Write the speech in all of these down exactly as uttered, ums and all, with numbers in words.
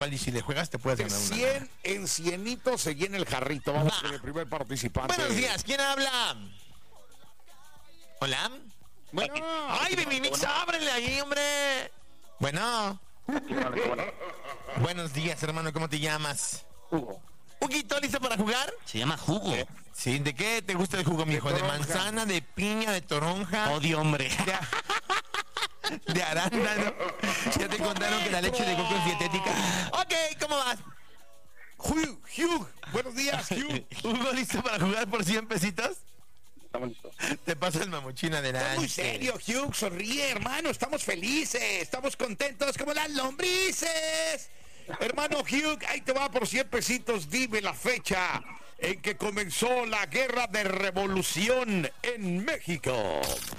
Y si le juegas te puedes De ganar una. cien en cienito se llena el jarrito. Vamos Va. con el primer participante. Buenos días, ¿quién habla? ¿Hola? Bueno. ¡Ay, Baby Mix, ábrele ahí, hombre! Bueno. Buenos días, hermano, ¿cómo te llamas? Hugo. ¿Huguito, listo para jugar? Se llama jugo. Sí, ¿de qué te gusta el jugo, mijo? ¿De toronja. manzana, de piña, de toronja? Odio, hombre. De, de arándano. Ya te contaron que la leche de coco es dietética. Ok, ¿cómo vas? Hugh, Hugh. Buenos días, Hugh. ¿Hugo listo para jugar por cien pesitos? Estamos listos. Te paso el mamuchín adelante. Estás muy serio, Hugh. Sonríe, hermano. Estamos felices. Estamos contentos como las lombrices. Hermano Hugh, ahí te va por cien pesitos. Dime la fecha en que comenzó la guerra de revolución en México.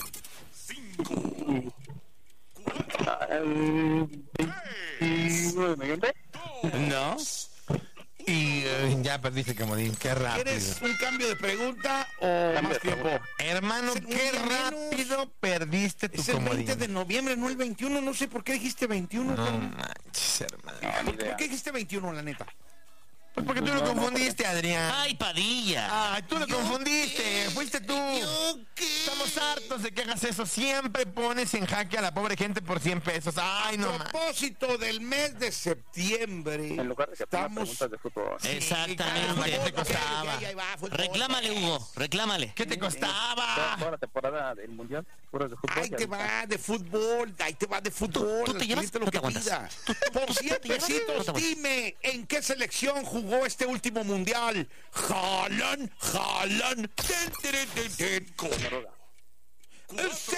Ah, el veintinueve de noviembre. ¿No? Y eh, ya perdiste el comodín, qué rápido. ¿Quieres un cambio de pregunta o Cambio más de tiempo? pregunta. Hermano, Es un qué día menos. rápido perdiste tu Es el comodín. veinte de noviembre, no el veintiuno. No sé por qué dijiste veintiuno. No Carmen. manches, hermano. No, ni ¿Por idea. qué dijiste veintiuno, la neta? Pues porque tú lo confundiste, Adrián. ¡Ay, Padilla! Ay, tú lo ¿Yo confundiste, qué? fuiste tú. ¿Yo qué? Estamos hartos de que hagas eso. Siempre pones en jaque a la pobre gente por cien pesos. Ay, no A manches. propósito del mes de septiembre, En lugar de que ponga estamos... preguntas de fútbol. Exactamente. ¿Qué te costaba? Ok, ok, ahí va, fútbol. Reclámale, Hugo, reclámale. ¿Qué te Toda, costaba? toda la temporada del mundial, puras de fútbol. Ahí y te ahorita- va de fútbol, ahí te va de fútbol. tú te al llevas, cliente lo no te que aguantas. pida. Tú- tú- Por tú cien te llevas, no te pesitos, aguantas. dime, ¿en qué selección jugó este último mundial? Jalan, jalan, ten, ten, ten, ten, con... Noruega. ¡Sí!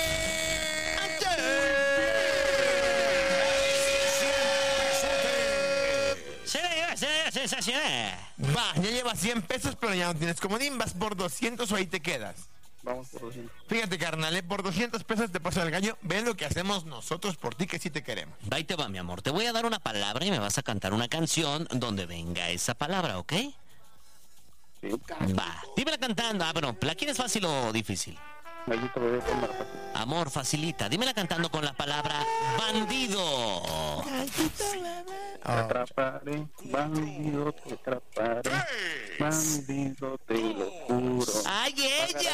Se la lleva, se la lleva, sensacional. Va, ya llevas cien pesos, pero ya no tienes comodín. Vas por doscientos o ahí te quedas. Vamos por doscientos. Fíjate, carnal, ¿eh? Por doscientos pesos te paso el gallo. Ve lo que hacemos nosotros por ti, que sí te queremos. Ahí te va, mi amor. Te voy a dar una palabra y me vas a cantar una canción donde venga esa palabra, ¿ok? Sí. Va, dímela cantando. Ah, bueno, ¿la quieres fácil o difícil? Maldito bebé, tómala fácil. Amor, facilita. Dímela cantando con la palabra bandido. Te atraparé, bandido, te atraparé. Bandido, te lo juro. ¡Ay, ella!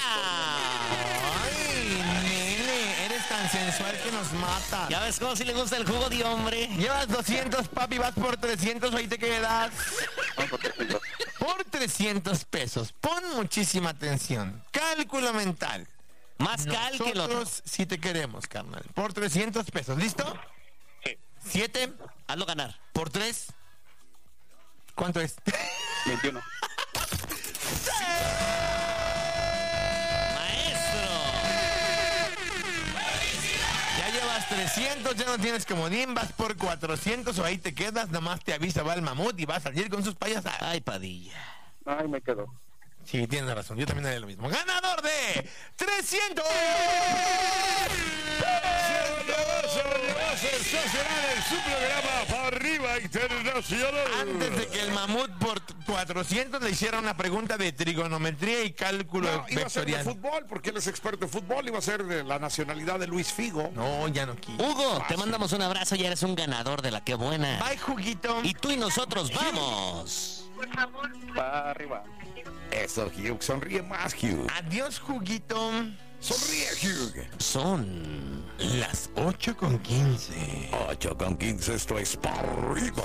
Ay, nene, eres tan sensual que nos mata. ¿Ya ves cómo si le gusta el jugo de hombre? Llevas doscientos, papi, vas por trescientos o ahí te quedas. Vamos por trescientos. Por trescientos pesos. Pon muchísima atención. Cálculo mental. Más cal que el otro. Nosotros sí te queremos, carnal. Por trescientos pesos. ¿Listo? Sí. Siete Hazlo ganar. por tres. ¿Cuánto es? veintiuno. ¡Maestro! Ya llevas trescientos, ya no tienes comodín, vas por cuatrocientos o ahí te quedas, nomás te avisa, va el mamut y va a salir con sus payasadas. Ay, Padilla. Ay, me quedo. Sí, tienes razón, yo también haría lo mismo. ¡Ganador de trescientos! Sensacional, su programa para arriba internacional. Antes de que el mamut por cuatrocientos le hiciera una pregunta de trigonometría y cálculo No, iba a ser de vectorial. fútbol, porque él es experto en fútbol. Iba a ser de la nacionalidad de Luis Figo. No, ya no quiero. Hugo, te mandamos un abrazo. Ya eres un ganador de la que buena. Bye, Juguito. Y tú y nosotros vamos. Para arriba. Eso, Hugh. Sonríe más, Hugh. Adiós, Juguito. Sonríe, Hugh. Son Las ocho con quince. ocho con quince, esto es para arriba.